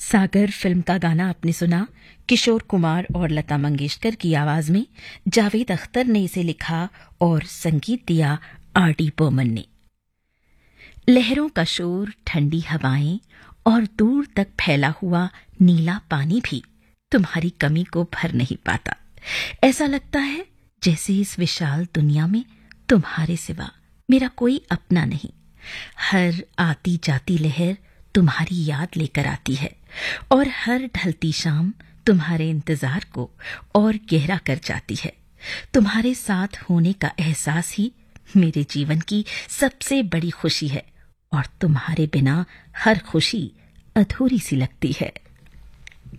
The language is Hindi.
सागर फिल्म का गाना आपने सुना। किशोर कुमार और लता मंगेशकर की आवाज में जावेद अख्तर ने इसे लिखा और संगीत दिया आर.डी. बर्मन ने। लहरों का शोर, ठंडी हवाएं और दूर तक फैला हुआ नीला पानी भी तुम्हारी कमी को भर नहीं पाता। ऐसा लगता है जैसे इस विशाल दुनिया में तुम्हारे सिवा मेरा कोई अपना नहीं। हर आती जाती लहर तुम्हारी याद लेकर आती है और हर ढलती शाम तुम्हारे इंतजार को और गहरा कर जाती है। तुम्हारे साथ होने का एहसास ही मेरे जीवन की सबसे बड़ी खुशी है और तुम्हारे बिना हर खुशी अधूरी सी लगती है।